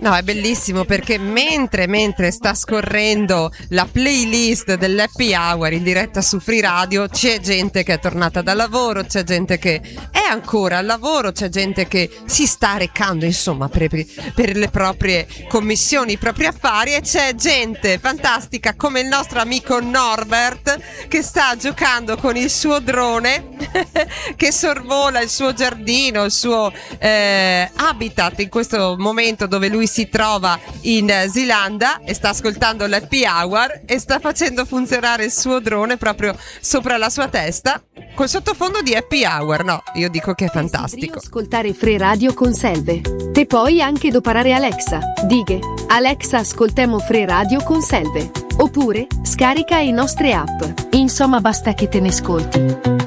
No, è bellissimo perché mentre sta scorrendo la playlist dell'Happy Hour in diretta su Free Radio, c'è gente che è tornata dal lavoro, c'è gente che è ancora al lavoro, c'è gente che si sta recando insomma per le proprie commissioni, i propri affari, e c'è gente fantastica come il nostro amico Norbert che sta giocando con il suo drone che sorvola il suo giardino, il suo habitat in questo momento dove lui si trova in Zilanda, e sta ascoltando l'Happy Hour e sta facendo funzionare il suo drone proprio sopra la sua testa col sottofondo di Happy Hour. No, io dico che è fantastico. Ascoltare Free Radio con Selve. Te puoi anche doparare Alexa. Dighe: Alexa, ascoltiamo Free Radio con Selve. Oppure scarica i nostre app. Insomma, basta che te ne ascolti.